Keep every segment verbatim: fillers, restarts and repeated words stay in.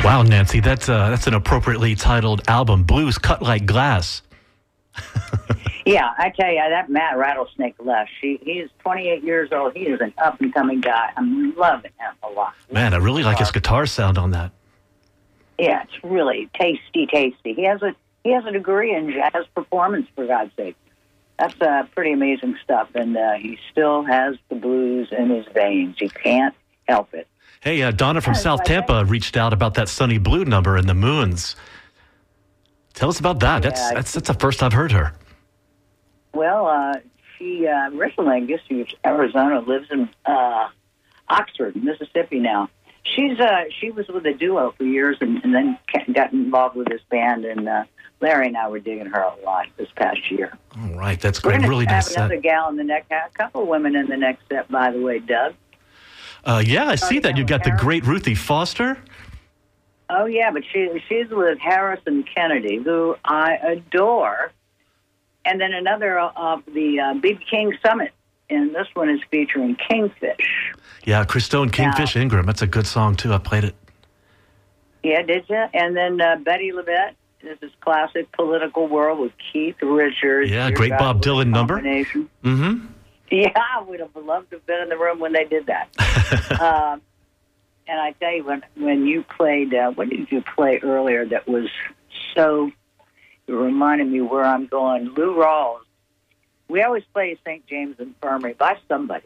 Wow, Nancy, that's uh, that's an appropriately titled album, Blues Cut Like Glass. Yeah, I tell you, that Matt Rattlesnake Lush, he, he's twenty-eight years old. He is an up-and-coming guy. I'm loving him a lot. Man, I really like his guitar sound on that. Yeah, it's really tasty, tasty. He has a he has a degree in jazz performance, for God's sake. That's uh, pretty amazing stuff, and uh, he still has the blues in his veins. He can't help it. Hey, uh, Donna from Yeah, South I Tampa think- reached out about that Sonny Blue number in the Moons. Tell us about that. That's Yeah. that's that's the first I've heard her. Well, uh, she uh, originally, I guess, she was Arizona, lives in uh, Oxford, Mississippi now. She's uh, she was with a duo for years, and, and then got involved with this band. And uh, Larry and I were digging her a lot this past year. All right, that's We're great. going Really to nice have set. another gal in the next, a couple women in the next set, by the way, Doug. Uh, yeah, I see Starting that. out You've got with the Harris. great Ruthie Foster. Oh yeah, but she she's with Harrison Kennedy, who I adore. And then another of the uh, B B King Summit, and this one is featuring Kingfish. Yeah, Christone Kingfish Ingram. That's a good song, too. I played it. Yeah, did you? And then uh, Betty LaVette. This is classic Political World with Keith Richards. Yeah, Your great God, Bob what a Dylan number. combination. Mm-hmm. Yeah, I would have loved to have been in the room when they did that. um, and I tell you, when, when you played, uh, what did you play earlier that was so... It reminded me where I'm going. Lou Rawls. We always play Saint James Infirmary by somebody.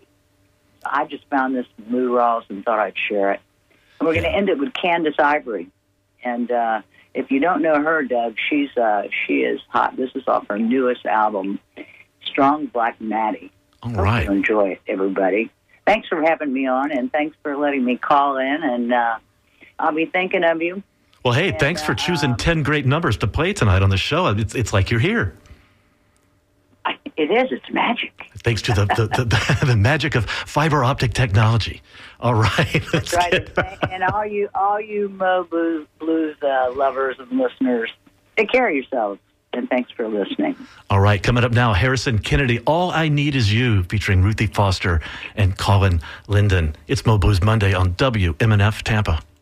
I just found this Lou Rawls and thought I'd share it. And we're going to end it with Candace Ivory. And uh, if you don't know her, Doug, she's uh, she is hot. This is off her newest album, Strong Black Maddie. All Hope right. you enjoy it, everybody. Thanks for having me on, and thanks for letting me call in. And uh, I'll be thinking of you. Well, hey, And, thanks for uh, choosing um, ten great numbers to play tonight on the show. It's it's like you're here. I, it is. It's magic. Thanks to the the, the, the magic of fiber optic technology. All right. Let's Right, get- and all you, all you Mo Blues, blues uh, lovers and listeners, take care of yourselves, and thanks for listening. All right, coming up now, Harrison Kennedy, All I Need Is You, featuring Ruthie Foster and Colin Linden. It's Mo Blues Monday on W M N F Tampa.